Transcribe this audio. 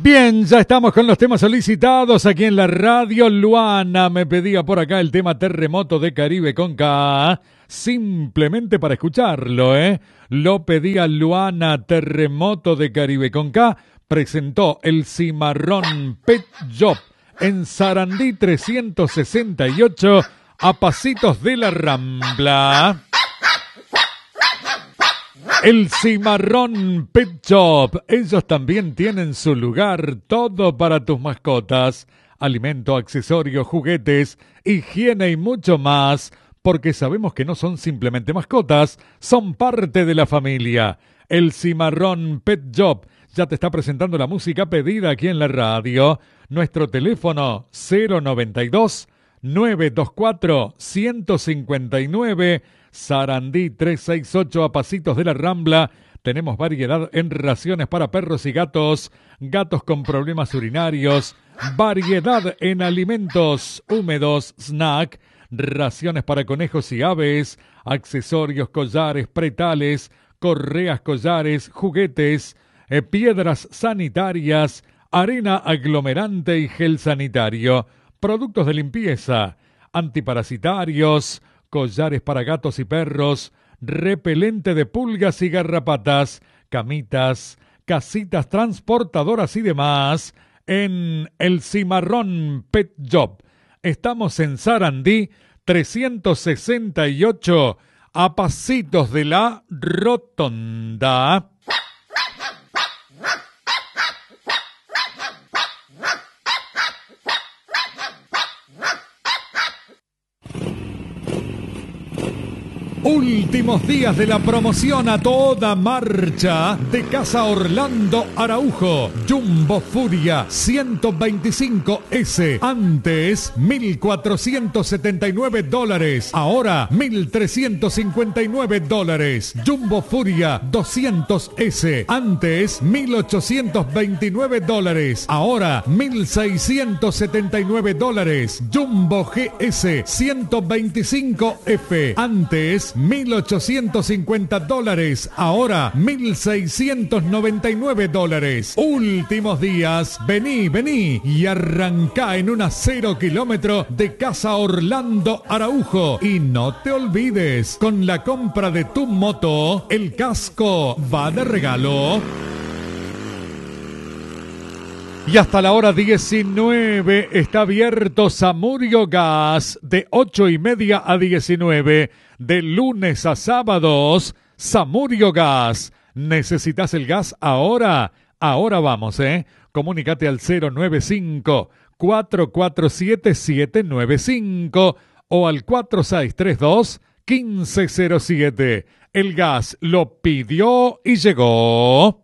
Bien, ya estamos con los temas solicitados aquí en la radio. Luana me pedía por acá el tema Terremoto de Caribe con K. Simplemente para escucharlo, Lo pedía Luana, Terremoto de Caribe con K. Presentó el Cimarrón Pet Shop en Sarandí 368 a pasitos de la Rambla. El Cimarrón Pet Shop, ellos también tienen su lugar, todo para tus mascotas, alimento, accesorios, juguetes, higiene y mucho más, porque sabemos que no son simplemente mascotas, son parte de la familia. El Cimarrón Pet Shop ya te está presentando la música pedida aquí en la radio. Nuestro teléfono 092 924 159 Sarandí 368 a pasitos de la Rambla. Tenemos variedad en raciones para perros y gatos, gatos con problemas urinarios, variedad en alimentos húmedos, snack, raciones para conejos y aves, accesorios, collares, pretales, correas, collares, juguetes, piedras sanitarias, arena aglomerante y gel sanitario, productos de limpieza, antiparasitarios, collares para gatos y perros, repelente de pulgas y garrapatas, camitas, casitas transportadoras y demás, en el Cimarrón Pet Shop. Estamos en Sarandí 368, a pasitos de la Rotonda. Últimos días de la promoción a toda marcha de Casa Orlando Araujo. Jumbo Furia 125S. Antes $1,479. Ahora $1,359. Jumbo Furia 200S. Antes $1,829. Ahora $1,679. Jumbo GS 125F. Antes $1,850, ahora $1,699. Últimos días, vení y arrancá en una 0 kilómetro de Casa Orlando Araujo. Y no te olvides, con la compra de tu moto, el casco va de regalo. Y hasta la hora 19 está abierto Samurio Gas de 8:30 a 19. De lunes a sábados, Samurio Gas. ¿Necesitas el gas ahora? Ahora vamos, Comunícate al 095-447-795 o al 4632-1507. El gas lo pidió y llegó.